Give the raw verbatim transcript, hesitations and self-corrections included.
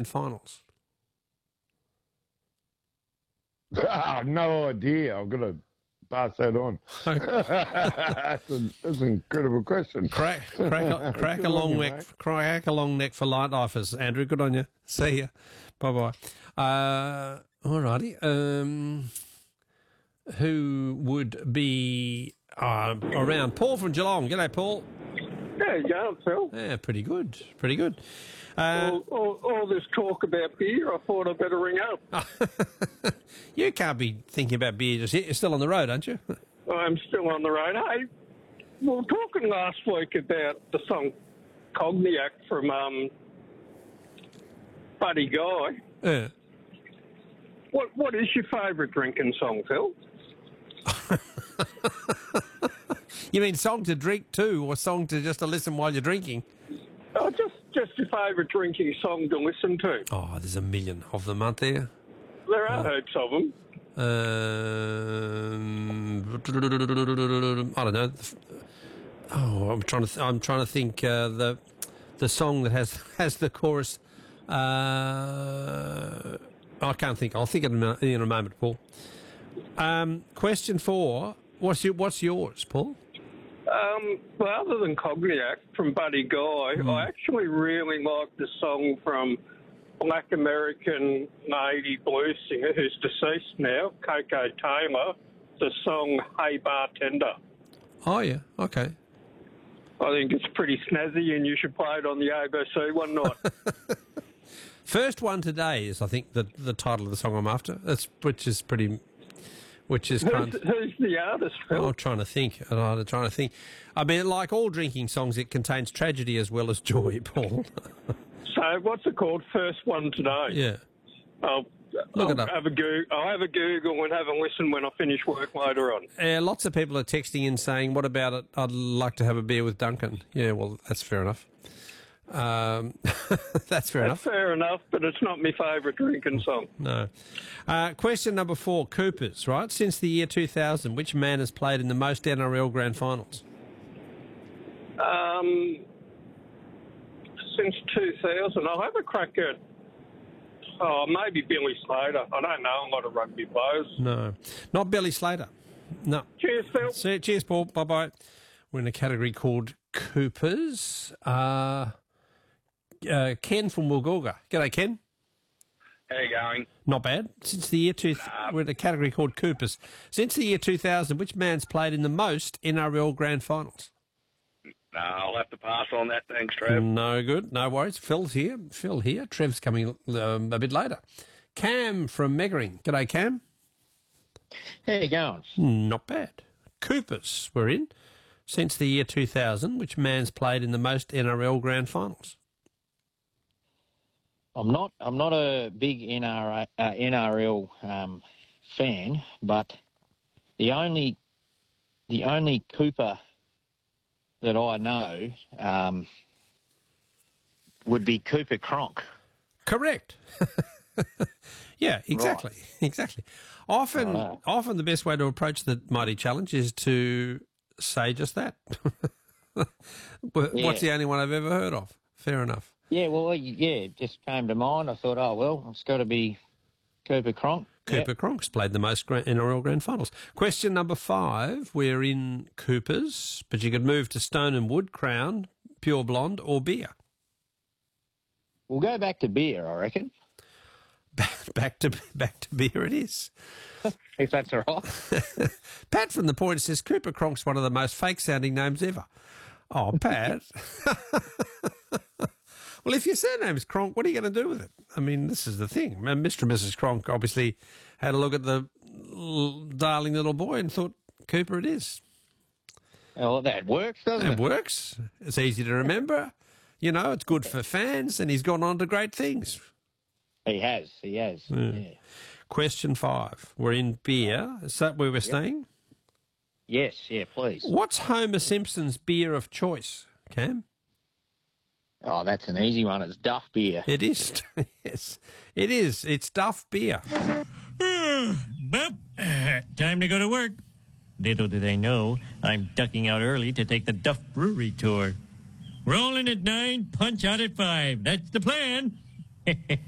Grand Finals? Ah, no idea. I've got to pass that on. that's, a, that's an incredible question. Crack, crack, crack a long neck, mate. crack a long neck for light lifers. Andrew, good on you. See ya. Bye bye. Uh, alrighty. Um, who would be uh, around? Paul from Geelong. G'day, Paul. Yeah, you going, Phil? Yeah, pretty good. Pretty good. Uh, all, all, all this talk about beer, I thought I'd better ring up. You can't be thinking about beer just yet. You're still on the road, aren't you? I'm still on the road. Hey, we were talking last week about the song Cognac from um, Buddy Guy. Yeah. What What is your favourite drinking song, Phil? You mean song to drink to, or song to just to listen while you're drinking? Oh, just just your favourite drinking song to listen to. Oh, there's a million of them, aren't there? There are uh, heaps of them. Um, I don't know. Oh, I'm trying to. Th- I'm trying to think. Uh, the the song that has has the chorus. Uh, I can't think. I'll think of it in a, in a moment, Paul. Um, question four. What's your, What's yours, Paul? Um, well, other than Cognac from Buddy Guy, mm. I actually really like the song from Black American eighty blues singer who's deceased now, Coco Taylor, the song Hey Bartender. Oh, yeah, okay. I think it's pretty snazzy and you should play it on the A B C one night. First One Today is, I think, the the title of the song I'm after, That's, which is pretty... Which is kind who's, who's the artist, Phil? Oh, I'm trying to think. I'm trying to think. I mean, like all drinking songs, it contains tragedy as well as joy, Paul. So, what's it called? First One Today. Yeah. I'll, Look I'll it up. Have a go- I'll have a Google and have a listen when I finish work later on. Uh, lots of people are texting in saying, "What about it? I'd like to have a beer with Duncan." Yeah, well, that's fair enough. Um, that's fair That's enough. fair enough, but it's not my favourite drinking song. No. Uh, question number four, Coopers, right? Since the year two thousand, which man has played in the most N R L Grand Finals? Um, since two thousand, I'll have a crack at, oh, maybe Billy Slater. I don't know a lot of rugby players. No. Not Billy Slater. No. Cheers, Phil. See, cheers, Paul. Bye-bye. We're in a category called Coopers. Uh... Uh, Ken from Woolgoolga. G'day, Ken. How you going? Not bad. Since the year two, th- Uh, we're in a category called Coopers. Since the year two thousand, which man's played in the most N R L Grand Finals? No, I'll have to pass on that. Thanks, Trev. No good. No worries. Phil's here. Phil here. Trev's coming um, a bit later. Cam from Meggering. G'day, Cam. How you going? Not bad. Coopers we're in. Since the year two thousand, which man's played in the most N R L Grand Finals? I'm not. I'm not a big N R A, uh, N R L um, fan, but the only the only Cooper that I know um, would be Cooper Cronk. Correct. Yeah, exactly, Right. exactly. Often, Right. often the best way to approach the mighty challenge is to say just that. What's Yeah. the only one I've ever heard of? Fair enough. Yeah, well, yeah, it just came to mind. I thought, oh well, it's got to be Cooper Cronk. Cooper Yep. Cronk's played the most grand, N R L Grand Finals. Question number five. We're in Coopers, but you could move to Stone and Wood, Crown, Pure Blonde, or beer. We'll go back to beer, I reckon, Back to back to beer it is. if that's all right. Pat from the Point says Cooper Cronk's one of the most fake-sounding names ever. Oh, Pat. Well, if your surname's Cronk, what are you going to do with it? I mean, this is the thing. Mister and Missus Cronk obviously had a look at the l- darling little boy and thought, Cooper it is. Well, that works, doesn't It it? works. It's easy to remember. You know, it's good for fans, and he's gone on to great things. He has. He has. Yeah. Question five. We're in beer. Is that where we're staying? Yes. Yeah. Please. What's Homer Simpson's beer of choice, Cam? Oh, that's an easy one. It's Duff beer. It is. Yes, it is. It's Duff beer. Well, uh, time to go to work. Little do they know, I'm ducking out early to take the Duff Brewery tour. Rolling at nine, punch out at five. That's the plan.